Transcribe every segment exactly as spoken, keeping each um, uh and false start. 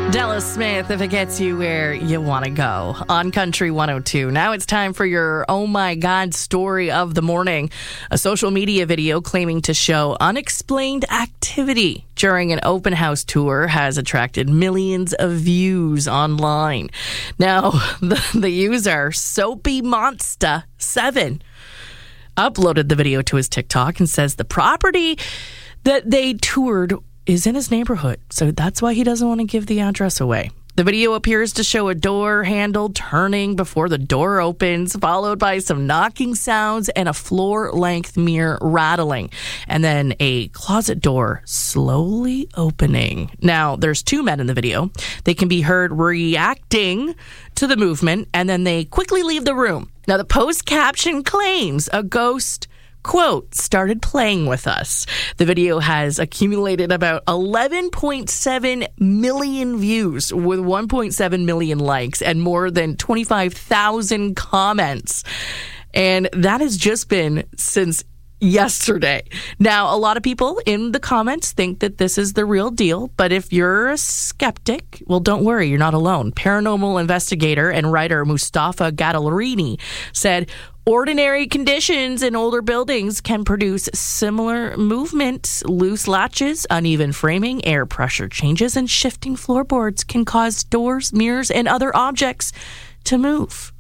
Della Smith, if it gets you where you want to go, on Country one oh two. Now it's time for your oh my God story of the morning. A social media video claiming to show unexplained activity during an open house tour has attracted millions of views online. Now, the, the user Soapy Monster seven uploaded the video to his TikTok and says the property that they toured is in his neighborhood, so that's why he doesn't want to give the address away. The video appears to show a door handle turning before the door opens, followed by some knocking sounds and a floor-length mirror rattling, and then a closet door slowly opening. Now, there's two men in the video. They can be heard reacting to the movement, and then they quickly leave the room. Now, the post caption claims a ghost quote, started playing with us. The video has accumulated about eleven point seven million views with one point seven million likes and more than twenty-five thousand comments. And that has just been since yesterday. Now, a lot of people in the comments think that this is the real deal, but if you're a skeptic, well, don't worry, you're not alone. Paranormal investigator and writer Mustafa Gadallarini said, ordinary conditions in older buildings can produce similar movement. Loose latches, uneven framing, air pressure changes, and shifting floorboards can cause doors, mirrors, and other objects to move.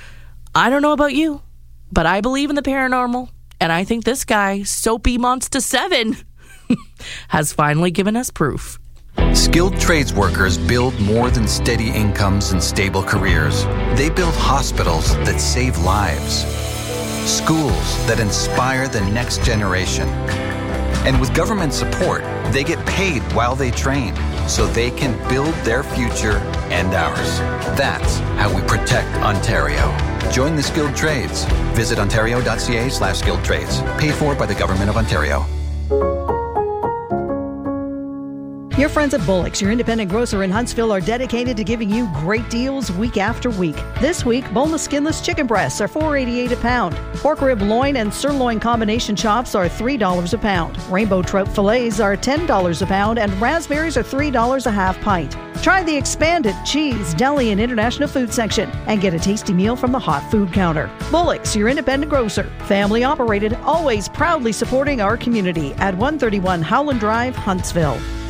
I don't know about you, but I believe in the paranormal. And I think this guy, Soapy Monster seven, has finally given us proof. Skilled trades workers build more than steady incomes and stable careers. They build hospitals that save lives, schools that inspire the next generation. And with government support, they get paid while they train so they can build their future and ours. That's how we protect Ontario. Join the skilled trades. Visit ontario.ca slash skilled trades. Paid for by the Government of Ontario. Your friends at Bullock's, your independent grocer in Huntsville, are dedicated to giving you great deals week after week. This week, boneless skinless chicken breasts are four dollars and eighty-eight cents a pound. Pork rib loin and sirloin combination chops are three dollars a pound. Rainbow trout fillets are ten dollars a pound, and raspberries are three dollars a half pint. Try the expanded cheese, deli, and international food section and get a tasty meal from the hot food counter. Bullock's, your independent grocer. Family operated, always proudly supporting our community at one thirty-one Howland Drive, Huntsville.